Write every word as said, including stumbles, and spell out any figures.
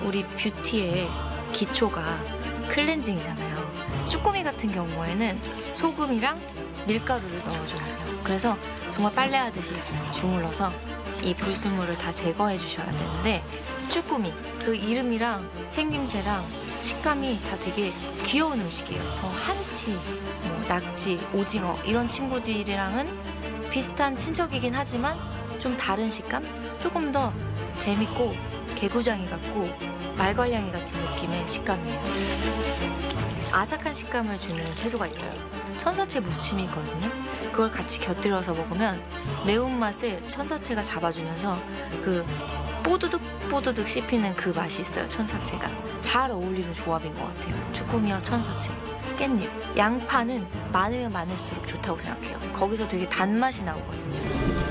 우리 뷰티의 기초가 클렌징이잖아요. 쭈꾸미 같은 경우에는 소금이랑 밀가루를 넣어줘야 돼요. 그래서 정말 빨래하듯이 주물러서 이 불순물을 다 제거해 주셔야 되는데, 쭈꾸미 그 이름이랑 생김새랑 식감이 다 되게 귀여운 음식이에요. 뭐 한치, 뭐 낙지, 오징어 이런 친구들이랑은 비슷한 친척이긴 하지만 좀 다른 식감? 조금 더 재밌고 개구장이 같고 말괄량이 같은 느낌의 식감이에요. 아삭한 식감을 주는 채소가 있어요. 천사채 무침이 있거든요. 그걸 같이 곁들여서 먹으면 매운맛을 천사채가 잡아주면서 그 뽀드득 뽀드득 씹히는 그 맛이 있어요. 천사채가 잘 어울리는 조합인 것 같아요. 쭈꾸미와 천사채, 깻잎, 양파는 많으면 많을수록 좋다고 생각해요. 거기서 되게 단맛이 나오거든요.